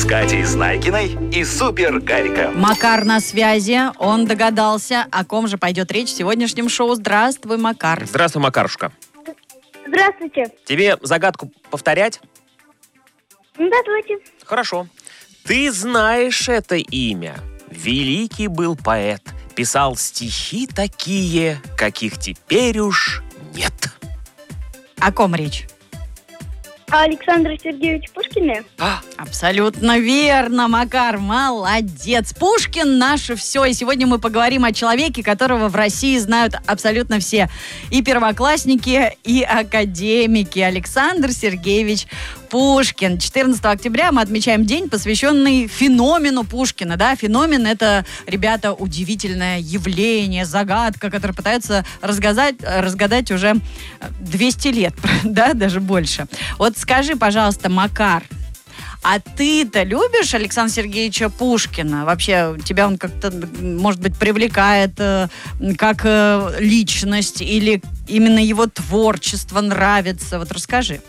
Катей Знайкиной и Супер Гариком. Макар на связи. Он догадался, о ком же пойдет речь в сегодняшнем шоу. Здравствуй, Макар. Здравствуй, Макарушка. Здравствуйте. Тебе загадку повторять? Давайте. Хорошо. Ты знаешь это имя. Великий был поэт. Писал стихи такие, каких теперь уж нет. О ком речь? Александр Сергеевич Пушкин? Абсолютно верно, Макар, молодец. Пушкин наше все. И сегодня мы поговорим о человеке, которого в России знают абсолютно все. И первоклассники, и академики. Александр Сергеевич Пушкин. 14 октября мы отмечаем день, посвященный феномену Пушкина. Да? Феномен — это, ребята, удивительное явление, загадка, которую пытаются разгадать уже 200 лет, да, даже больше. Вот скажи, пожалуйста, Макар, а ты-то любишь Александра Сергеевича Пушкина? Вообще, тебя он как-то, может быть, привлекает как личность, или именно его творчество нравится? Вот расскажи.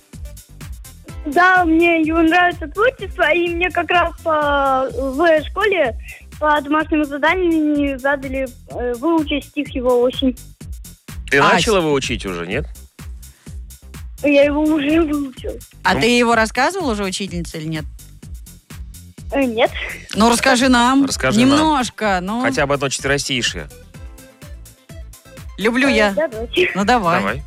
Да, мне его нравится творчество, и мне как раз в школе по домашнему заданию задали выучить стих его «Осень». Ты начал его учить уже, нет? Я его уже выучил. А ты его рассказывал уже учительнице или нет? Нет. Ну, расскажи нам. Расскажи немножко. Ну, хотя бы одно четверостишее. люблю я. Давайте. Ну, давай. Давай.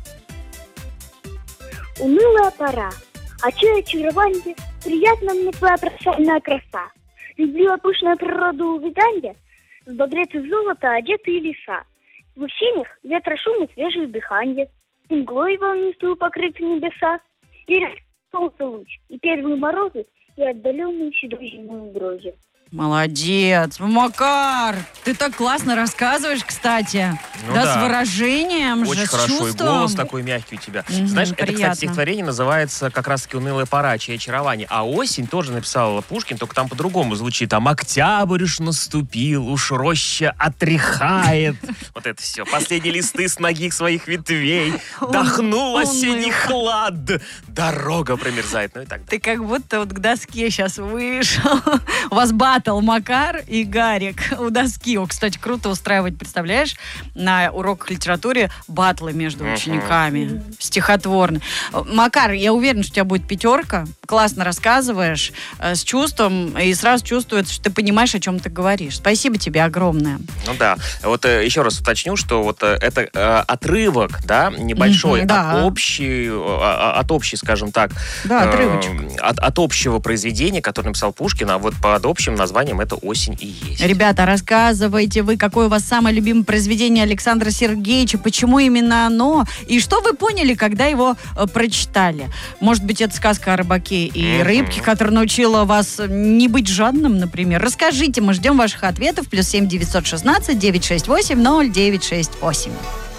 Унылая пора, а чье очарование, приятна мне твоя прощальная краса. Любила пышную природу увиданья, с багрец и золота одетые леса. В сенях ветра шум и свежее дыханье, мглой волнистую покрыты небеса, и солнце луч, и первые морозы, и отдаленные седой зимой угрози. Молодец. Макар, ты так классно рассказываешь, кстати. Ну да, да. с выражением, Очень же, с хорошо, и чувством. голос такой мягкий у тебя. Знаешь, это, приятно. кстати, стихотворение называется как раз-таки «Унылая пора, чье очарование». А «Осень» тоже написал Пушкин, только там по-другому звучит. Там «Октябрь уж наступил, уж роща отряхает». Вот это все. Последние листы с ноги своих ветвей. Дохнул осенний хлад. Дорога промерзает. Ну и так далее. Ты как будто вот к доске сейчас вышел. У вас батл Макар и Гарик у доски. О, кстати, круто устраивать, представляешь, на уроках литературы батлы между учениками. Стихотворные. Макар, я уверена, что у тебя будет 5. Классно рассказываешь, с чувством, и сразу чувствуется, что ты понимаешь, о чем ты говоришь. Спасибо тебе огромное. Ну да. Вот еще раз уточню, что вот это отрывок, да, небольшой, да. от общей, скажем так, Да, отрывочек. от общего произведения, которое написал Пушкин, а вот под общим названием это «Осень» и есть. Ребята, рассказывайте вы, какое у вас самое любимое произведение Александра Сергеевича, почему именно оно, и что вы поняли, когда его прочитали. Может быть, это сказка о рыбаке и рыбке, которая научила вас не быть жадным, например. Расскажите, мы ждем ваших ответов. +7 916 968 0968.